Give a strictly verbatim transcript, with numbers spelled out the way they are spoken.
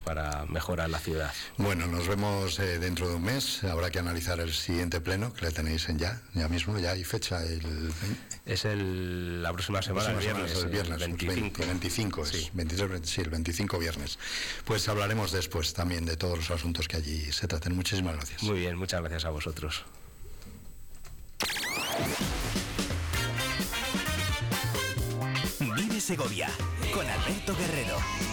para mejorar la ciudad. Bueno, nos vemos eh, dentro de un mes. Habrá que analizar el siguiente pleno, que le tenéis en ya, ya mismo, ya hay fecha. El, es el, la próxima semana, la próxima el viernes, semana, el viernes, el veinticinco. veinticinco es, Sí. veintitrés, veinte, sí, el veinticinco viernes. Pues hablaremos después también de todos los asuntos que allí se traten. Muchísimas gracias. Muy bien, muchas gracias a vosotros. Vive Segovia con Alberto Guerrero.